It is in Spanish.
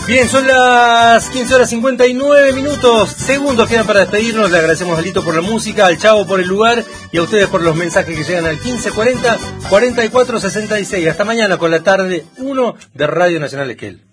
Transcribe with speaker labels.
Speaker 1: Bien, son las 15 horas 59 minutos. Segundos quedan para despedirnos. Le agradecemos a Lito por la música, al Chavo por el lugar y a ustedes por los mensajes que llegan al 1540 4466. Hasta mañana con la tarde 1 de Radio Nacional Esquel.